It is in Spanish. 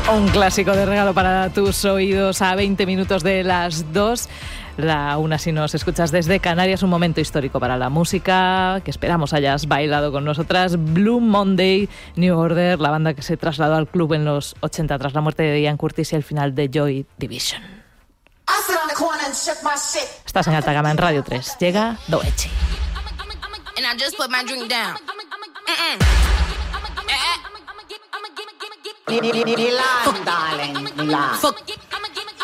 Un clásico de regalo para tus oídos a 20 minutos de las 2. La una si nos escuchas desde Canarias, un momento histórico para la música que esperamos hayas bailado con nosotras. Blue Monday, New Order, la banda que se trasladó al club en los 80 tras la muerte de Ian Curtis y el final de Joy Division. Estás en Alta Gama en Radio 3. Llega Doechi. And I just put my drink down. Milan, darling, Milan. Fuck